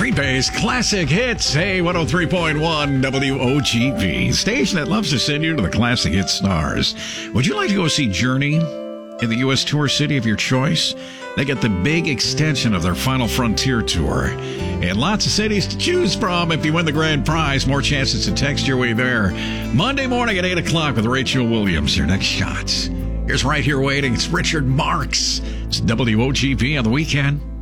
Green Bay's classic hits. Hey, 103.1 WOGP. Station that loves to send you to the classic hit stars. Would you like to go see Journey in the U.S. tour city of your choice? They get the big extension of their Final Frontier tour. And lots of cities to choose from. If you win the grand prize, more chances to text your way there. Monday morning at 8 o'clock with Rachel Williams. Your next shot. Here's Right Here Waiting. It's Richard Marx. It's WOGP on the weekend.